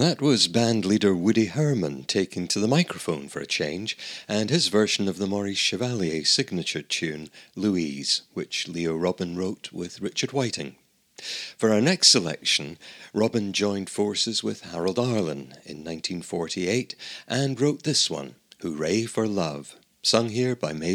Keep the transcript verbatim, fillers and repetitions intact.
That was band leader Woody Herman taking to the microphone for a change, and his version of the Maurice Chevalier signature tune, Louise, which Leo Robin wrote with Richard Whiting. For our next selection, Robin joined forces with Harold Arlen in nineteen forty-eight and wrote this one, Hooray for Love, sung here by Maeve